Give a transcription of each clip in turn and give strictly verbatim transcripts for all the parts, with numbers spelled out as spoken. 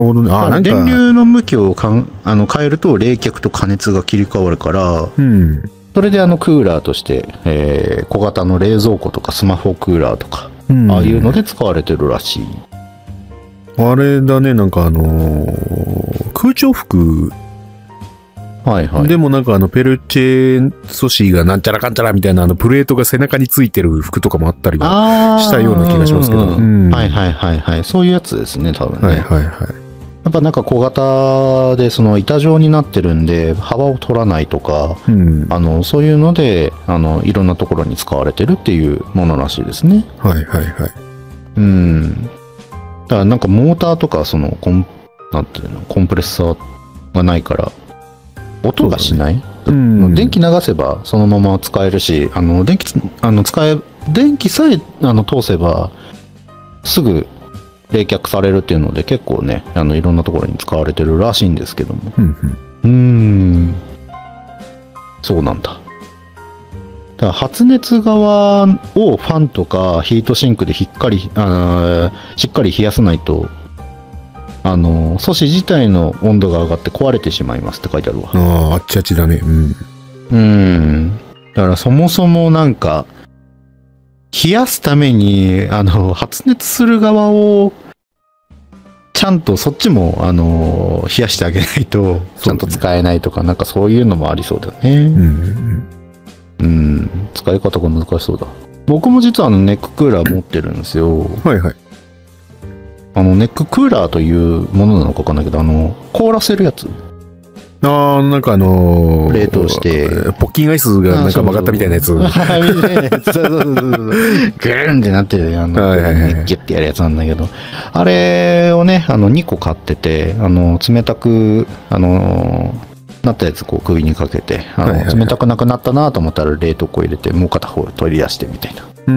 ほどね。あ、なんか電流の向きをかんあの変えると冷却と加熱が切り替わるから、 うん、 それであのクーラーとして、えー、小型の冷蔵庫とかスマホクーラーとか、うん、ああいうので使われてるらしい。 あれだね、なんかあのー、空調服、 はいはい、 でもなんかあのペルチェ素子がなんちゃらかんちゃらみたいなあのプレートが背中についてる服とかもあったりはしたような気がしますけど、 うんうん、はいはいはいはい、そういうやつですね多分ね。 はいはいはい。 やっぱなんか小型でその板状になってるんで幅を取らないとか、うん、あのそういうのであのいろんなところに使われてるっていうものらしいですね。 はいはいはい。 うん。だからなんかモーターとかそのコンなんていうのコンプレッサーがないから音がしない、うん、電気流せばそのまま使えるし、あの電気あの使え電気さえあの通せばすぐ冷却されるっていうので結構ねあのいろんなところに使われてるらしいんですけども、うん、うん、ーんそうなんだ。だから発熱側をファンとかヒートシンクでひっかりあしっかり冷やさないとあの素子自体の温度が上がって壊れてしまいますって書いてあるわ。 ああ、あっちあっちだね。うん。 うん。だからそもそもなんか冷やすためにあの発熱する側をちゃんとそっちもあの冷やしてあげないとちゃんと使えないとか、ね、なんかそういうのもありそうだね。うん、うん。使い方が難しそうだ。僕も実はあのネッククーラー持ってるんですよ。 はいはい。 あのネッククーラーというものなのかわかんないけど、あの凍らせるやつ。 ああ、なんかあのー、 冷凍してポッキンアイスがなんか曲がったみたいなやつ。そうそうそうそう。グーンってなってるあの、はいはいはい、ギュッてやるやつなんだけど、あれをねあのにこ買ってて、あの冷たくあのなったやつこう首にかけて、あの、はいはいはい、冷たくなくなったなと思ったら冷凍庫入れてもう片方取り出してみたいな。 うん。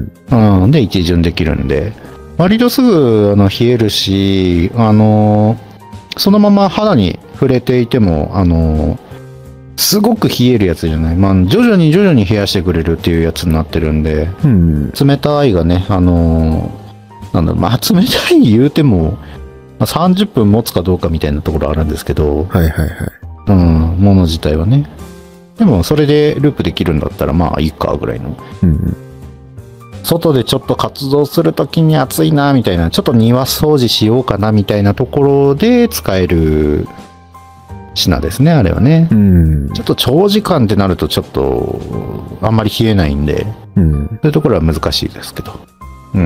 うんで一巡できるんで。割とすぐあの冷えるし、あのそのまま肌に触れていても、あのすごく冷えるやつじゃない、まあ、徐々に徐々に冷やしてくれるっていうやつになってるんで、うん、冷たいがね、あのなんだろう、まあ冷たい言うても、まあ、さんじゅっぷん持つかどうかみたいなところあるんですけど、 はいはいはい、 うん、もの自体はね。でもそれでループできるんだったらまあいいかぐらいの。うん外でちょっと活動するときに暑いなみたいな、ちょっと庭掃除しようかなみたいなところで使える品ですね、あれはね。うん、ちょっと長時間ってなるとちょっとあんまり冷えないんで、うん、そういうところは難しいですけど。うん。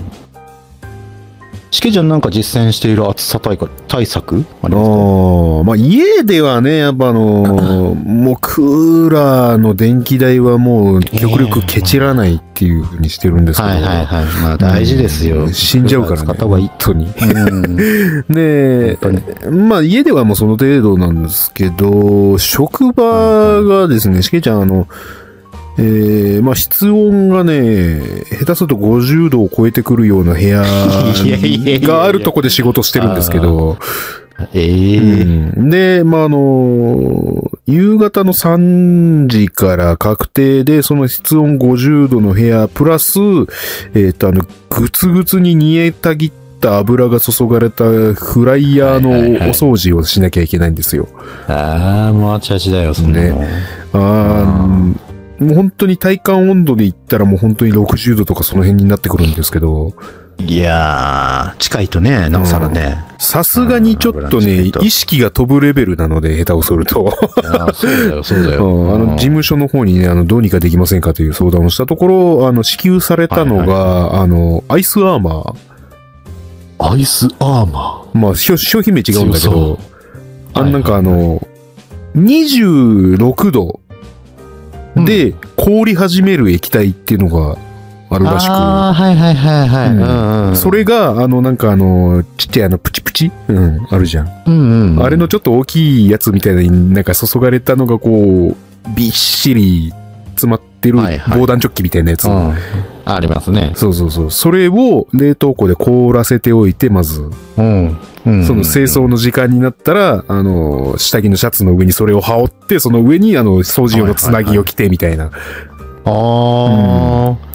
しけちゃんなんか実践している暑さ対策ありますか？ あ、まあ、家ではね、やっぱあのー、もうクーラーの電気代はもう極力ケチらないっていうふうにしてるんですけど、 はいはいはい、まあ大事ですよ。 うん、死んじゃうからね。 使った方がいい。 本当に。うん、で、まあ家ではもうその程度なんですけど、職場がですね、しけちゃんあの、えー、まあ室温がね、下手するとごじゅうどを超えてくるような部屋があるとこで仕事してるんですけど、 えーうん、で、まあ、あの、夕方のさんじから確定で、その室温ごじゅうどの部屋、プラス、えっと、あの、ぐつぐつに煮えたぎった油が注がれたフライヤーのお掃除をしなきゃいけないんですよ。 ああ、もうあちあちだよ、そんなの。 ね、ああ、もう本当に体感温度で言ったらもう本当にろくじゅうどとかその辺になってくるんですけど。 いやー、近いとね、なおさらね。 さすがにちょっとね、意識が飛ぶレベルなので、下手をすると。 あそうだよ、そうだよ。 あの、事務所の方にね、あの、どうにかできませんかという相談をしたところ、あの、支給されたのが、はいはいはい、あの、アイスアーマー。 アイスアーマーまあ、商品名違うんだけど、あの、なんかあの、にじゅうろくどで凍り始める液体っていうのがあるらしく。 ああ、はいはいはいはい。うんうん、それが、あの、なんかあの、ちっちゃいあの、プチプチうん、あるじゃん。うんうんうん、あれのちょっと大きいやつみたいなになんか注がれたのがこう、びっしり詰まってる防弾チョッキみたいなやつ。はいはい、 うん、ありますね。 そうそうそう。それを冷凍庫で凍らせておいて、まず。うんうん、その清掃の時間になったら、あの、下着のシャツの上にそれを羽織って、その上に、あの、掃除用のつなぎを着てみたいな。 はいはいはい、ああ、うん。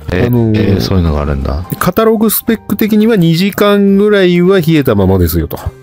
えあのーえーそういうのがあるんだ。 カタログスペック的にはにじかんぐらいは冷えたままですよと。